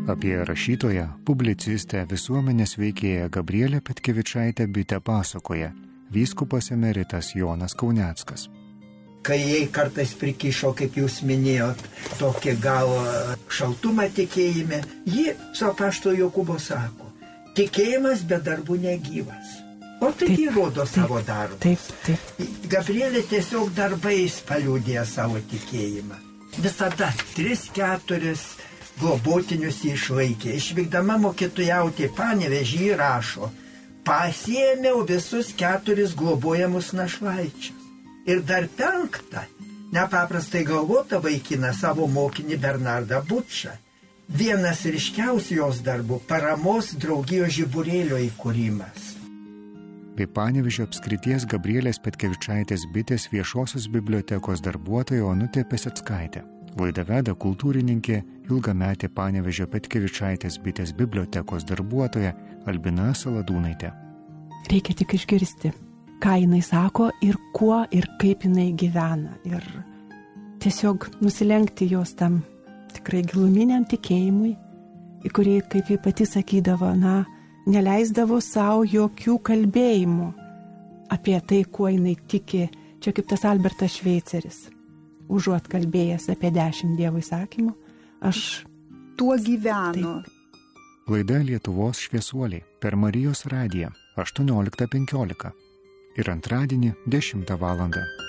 Apie rašytoją, publicistę, visuomenės veikėją Gabrielę Petkevičaitę Bitę pasakoja vyskupas emeritas Jonas Kauneckas. Kai jai kartais prikišo, kaip jūs minėjot, tokį gal šaltumą tikėjime, ji su apaštalo Jokūbo sako, tikėjimas be darbų negyvas. O tai įrodo savo darbus. Taip. Gabrielė tiesiog darbais paliudė savo tikėjimą. Visada 3-4 globotinius išlaikė. Išvykdama mokytojauti Panevėžį rašo, pasiėmiau visus 4 globojamus našlaičius. Ir dar 5, nepaprastai galvotą vaikiną savo mokinį Bernardą Bučą. Vienas ryškiausių jos darbų – paramos draugijos Žiburėlio įkūrimas. Bei Panevėžio apskrities Gabrielės Petkevičaitės Bitės viešosios bibliotekos darbuotoja Onutė Peseckaitė. Laidą veda kultūrininkė, ilgametė Panevėžio Petkevičaitės Bitės bibliotekos darbuotoja Albina Saladūnaitė. Reikia tik išgirsti, ką jinai sako ir kuo ir kaip jinai gyvena. Ir tiesiog nusilenkti jos tam tikrai giluminiam tikėjimui, į kurį, kaip ji pati sakydavo, neleisdavo savo jokių kalbėjimų apie tai, kuo jinai tiki. Čia kaip tas Albertas Šveiceris. Užuot kalbėjęs apie 10 Dievo įsakymų, aš tuo gyvenu. Laida Lietuvos šviesuoliai per Marijos radiją 18:15 ir antradienį 10 val.